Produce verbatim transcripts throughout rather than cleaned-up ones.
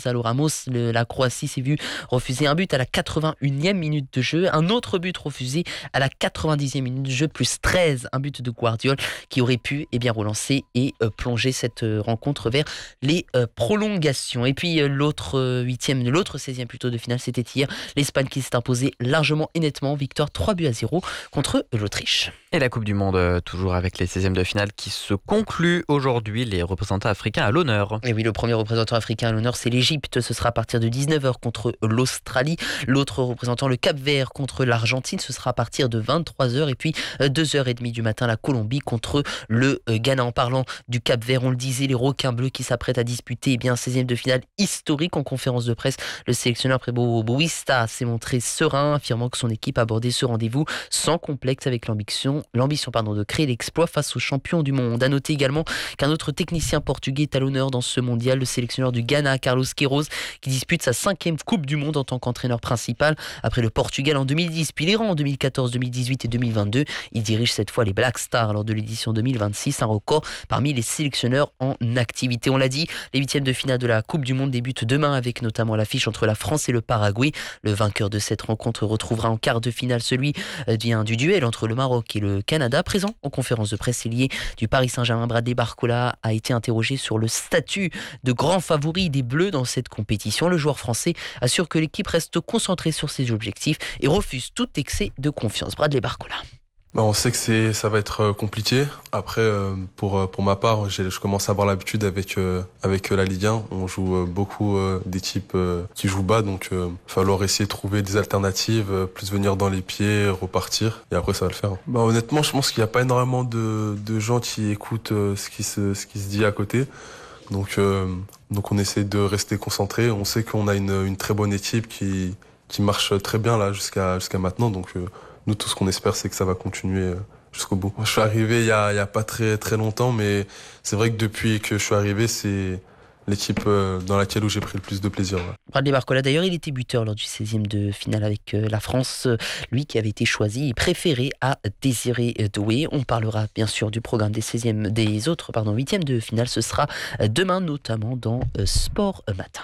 Gonzalo Ramos. Le, la Croatie s'est vue refuser un but à la quatre-vingt-unième minute de jeu. Un autre but refusé à la quatre-vingt-dixième minute de jeu, plus treize. Un but de Guardiola qui aurait pu eh bien, relancer et euh, plonger cette euh, rencontre vers les euh, prolongations. Et puis euh, l'autre euh, huitième, l'autre seizième plutôt de finale, c'était hier. L'Espagne qui s'est imposée largement et nettement. Victoire trois buts à zéro contre l'Autriche. Et la Coupe du Monde, euh, toujours avec les seizièmes de finale qui se concluent aujourd'hui. Les représentants africains à l'honneur. Et oui, le premier représentant africain à l'honneur, c'est l'Égypte. Ce sera à partir de dix-neuf heures contre l'Australie. L'autre représentant, le Cap-Vert, contre l'Argentine. Ce sera à partir de vingt-trois heures. Et puis deux heures trente du matin, la Colombie contre le Ghana. En parlant du Cap-Vert, on le disait, les requins bleus qui s'apprêtent à disputer eh bien, un seizième de finale historique. En conférence de presse, le sélectionneur Prébo Bouista s'est montré serein, affirmant que son équipe abordait ce rendez-vous sans complexe, avec l'ambition, l'ambition pardon, de créer l'exploit face aux champions du monde. À noter également qu'un autre technicien portugais est à l'honneur dans ce mondial, le sélectionneur du Ghana, Carlos Queiroz, qui dispute sa cinquième Coupe du Monde en tant qu'entraîneur principal. Après le Portugal en deux mille dix, puis l'Iran en deux mille quatorze, deux mille dix-huit et deux mille vingt-deux, il dirige cette fois les Black Stars lors de l'édition deux mille vingt-six, un record parmi les sélectionneurs en activité. On l'a dit, les huitièmes de finale de la Coupe du Monde débutent demain avec notamment l'affiche entre la France et le Paraguay. Le vainqueur de cette rencontre retrouvera en quart de finale celui du duel entre le Maroc et le Canada. Présent en conférence de presse, lié du Paris Saint-Germain, Bradley Barcola a été interrogé sur le statut de grand favori des Bleus dans cette compétition. Le joueur français assure que l'équipe reste concentrée sur ses objectifs et refuse tout excès de confiance. Bradley Barcola. On sait que c'est, ça va être compliqué. Après, pour, pour ma part, j'ai, je commence à avoir l'habitude avec, avec la Ligue un. On joue beaucoup d'équipes qui jouent bas, donc il va falloir essayer de trouver des alternatives, plus venir dans les pieds, repartir, et après ça va le faire. Bah, honnêtement, je pense qu'il n'y a pas énormément de, de gens qui écoutent ce qui se, ce qui se dit à côté. Donc, euh, donc on essaie de rester concentré. On sait qu'on a une, une très bonne équipe qui, qui marche très bien là jusqu'à, jusqu'à maintenant, donc euh, nous, tout ce qu'on espère, c'est que ça va continuer jusqu'au bout. Je suis arrivé il y a, il y a pas très, très longtemps, mais c'est vrai que depuis que je suis arrivé, c'est l'équipe dans laquelle où j'ai pris le plus de plaisir. Ouais. Bradley Barcola, d'ailleurs, il était buteur lors du seizième de finale avec la France. Lui qui avait été choisi et préféré à Désiré Doué. On parlera bien sûr du programme des seizièmes, des autres, pardon, huitièmes de finale. Ce sera demain, notamment dans Sport Matin.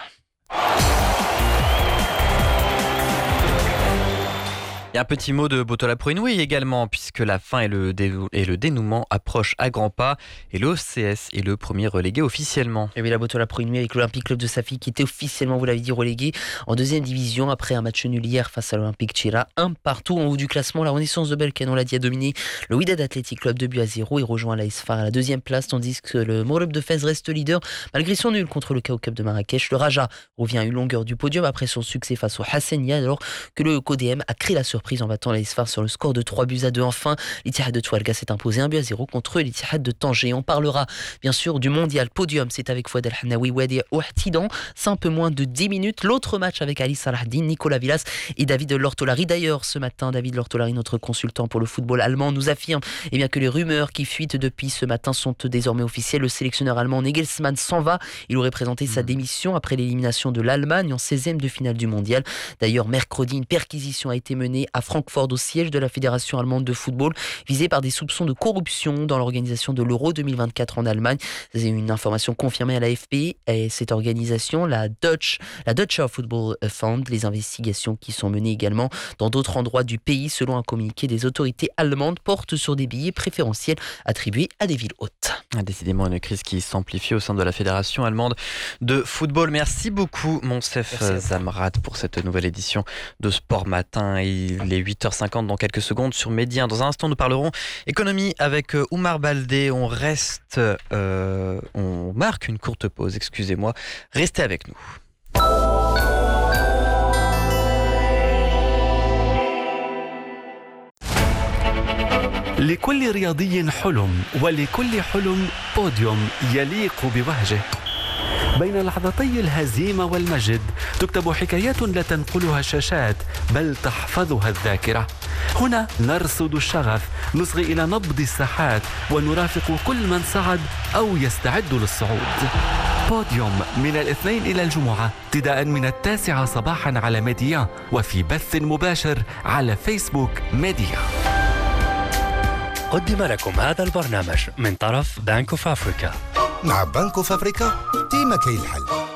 Et un petit mot de Botola pour Inouï également, puisque la fin et le, dé- et le dénouement approchent à grands pas et l'O C S est le premier relégué officiellement. Et oui, la Botola pour Inouï avec l'Olympique Club de Safi qui était officiellement, vous l'avez dit, relégué en deuxième division après un match nul hier face à l'Olympique Tchira. Un partout en haut du classement. La Renaissance de Belken, on l'a dit, a dominé le Wydad Athletic Club deux buts à zéro et rejoint l'A S F A R à la deuxième place, tandis que le Moreb de Fès reste leader malgré son nul contre le K O Cup de Marrakech. Le Raja revient à une longueur du podium après son succès face au Hassania, alors que le Codem a créé la surprise en battant l'A S F A R sur le score de trois buts à deux. Enfin, l'Ittihad de Touarega s'est imposé un but à zéro contre l'Ittihad de Tanger. On parlera bien sûr du mondial podium. C'est avec Fouad El Hanaoui, Wadi Ouahtidan. C'est un peu moins de dix minutes. L'autre match avec Ali Salahdine, Nicolas Villas et David Lortolari. D'ailleurs, ce matin, David Lortolari, notre consultant pour le football allemand, nous affirme eh bien, que les rumeurs qui fuitent depuis ce matin sont désormais officielles. Le sélectionneur allemand Nagelsmann s'en va. Il aurait présenté sa démission après l'élimination de l'Allemagne en seizième de finale du mondial. D'ailleurs, mercredi, une perquisition a été menée à Francfort, au siège de la Fédération allemande de football, visée par des soupçons de corruption dans l'organisation de l'Euro deux mille vingt-quatre en Allemagne. C'est une information confirmée à l'A F P et cette organisation, la Dutch, la Deutscher Football Fund. Les investigations qui sont menées également dans d'autres endroits du pays, selon un communiqué des autorités allemandes, portent sur des billets préférentiels attribués à des villes hautes. Décidément une crise qui s'amplifie au sein de la Fédération allemande de football. Merci beaucoup Monsef Zamrat pour cette nouvelle édition de Sport Matin. Il est huit heures cinquante dans quelques secondes sur Média. Dans un instant, nous parlerons économie avec Oumar Baldé. On reste, euh, on marque une courte pause, excusez-moi. Restez avec nous. لكل رياضي حلم ولكل حلم بوديوم يليق بوهجه. بين لحظتي الهزيمة والمجد تكتب حكايات لا تنقلها الشاشات بل تحفظها الذاكرة. هنا نرصد الشغف، نصغي إلى نبض الساحات ونرافق كل من صعد أو يستعد للصعود. بوديوم من الاثنين إلى الجمعة ابتداء من التاسعة صباحا على ميديا وفي بث مباشر على فيسبوك ميديا. قدم لكم هذا البرنامج من طرف بانك اوف افريكا. مع بانك اوف افريكا ديما كاين الحل.